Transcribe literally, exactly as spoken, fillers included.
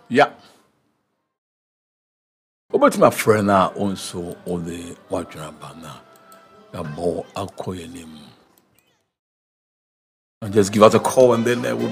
Yeah. About my friend now also all the watching banner. A more alcohol name. And just give us a call and then uh, we'll